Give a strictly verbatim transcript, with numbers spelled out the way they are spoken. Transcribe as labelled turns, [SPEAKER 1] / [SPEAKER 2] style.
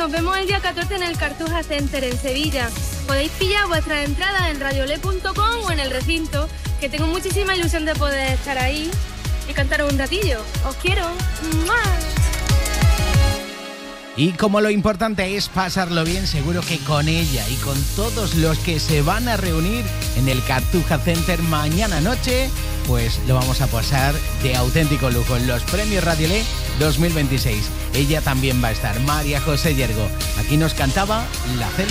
[SPEAKER 1] nos vemos el día catorce en el Cartuja Center en Sevilla. Podéis pillar vuestras entradas en radiolé punto com o en el recinto, que tengo muchísima ilusión de poder estar ahí y cantaros un ratillo. ¡Os quiero! ¡Mua!
[SPEAKER 2] Y como lo importante es pasarlo bien, seguro que con ella y con todos los que se van a reunir en el Cartuja Center mañana noche, pues lo vamos a pasar de auténtico lujo en los premios Radiolé dos mil veintiséis. Ella también va a estar, María José Yergo. Aquí nos cantaba La Celda.